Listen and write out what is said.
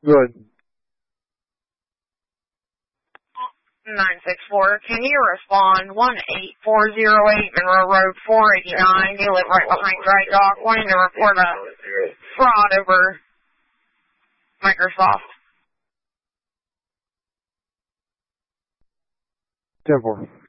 Good. 964, can you respond? 18408 Monroe Road 489. You live right behind Dry Dock. Wanting to report a fraud over Microsoft. 10-4.